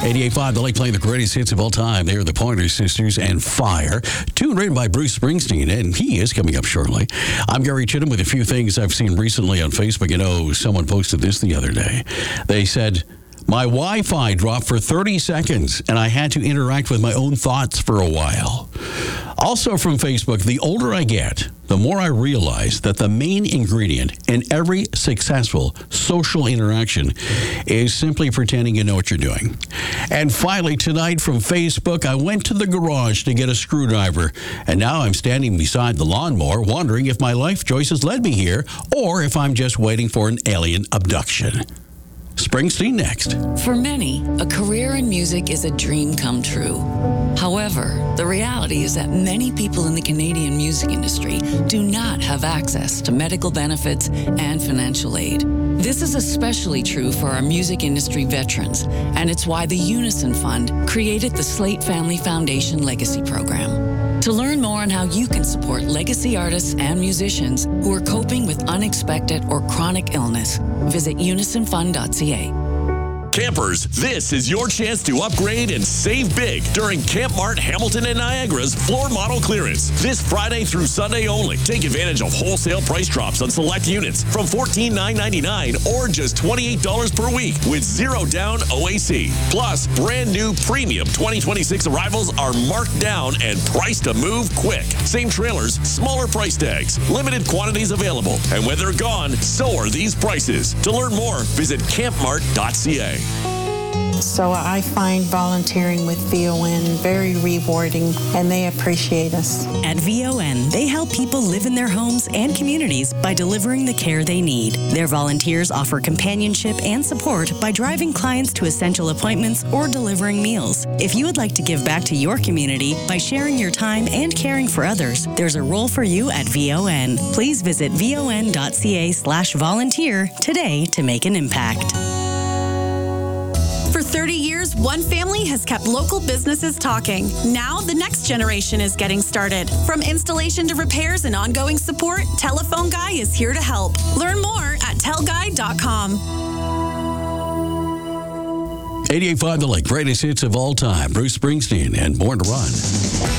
88.5 The Lake, playing the greatest hits of all time. They are the Pointer Sisters and Fire. Tune written by Bruce Springsteen, and he is coming up shortly. I'm Gary Chittum with a few things I've seen recently on Facebook. You know, someone posted this the other day. They said, my Wi-Fi dropped for 30 seconds, and I had to interact with my own thoughts for a while. Also from Facebook, the older I get, the more I realize that the main ingredient in every successful social interaction is simply pretending you know what you're doing. And finally, tonight from Facebook, I went to the garage to get a screwdriver, and now I'm standing beside the lawnmower wondering if my life choices led me here or if I'm just waiting for an alien abduction. Springsteen next. For many, a career in music is a dream come true. However, the reality is that many people in the Canadian music industry do not have access to medical benefits and financial aid. This is especially true for our music industry veterans, and it's why the Unison Fund created the Slate Family Foundation Legacy Program. To learn more on how you can support legacy artists and musicians who are coping with unexpected or chronic illness, visit unisonfund.ca. Campers, this is your chance to upgrade and save big during Camp Mart Hamilton and Niagara's floor model clearance. This Friday through Sunday only. Take advantage of wholesale price drops on select units from $14,999 or just $28 per week with zero down OAC. Plus, brand new premium 2026 arrivals are marked down and priced to move quick. Same trailers, smaller price tags, limited quantities available. And when they're gone, so are these prices. To learn more, visit campmart.ca. So I find volunteering with VON very rewarding, and they appreciate us. At VON, they help people live in their homes and communities by delivering the care they need. Their volunteers offer companionship and support by driving clients to essential appointments or delivering meals. If you would like to give back to your community by sharing your time and caring for others, there's a role for you at VON. Please visit von.ca/volunteer today to make an impact. For 30 years, one family has kept local businesses talking. Now, the next generation is getting started. From installation to repairs and ongoing support, Telephone Guy is here to help. Learn more at telguy.com. 88.5 The Lake, greatest hits of all time. Bruce Springsteen and Born to Run.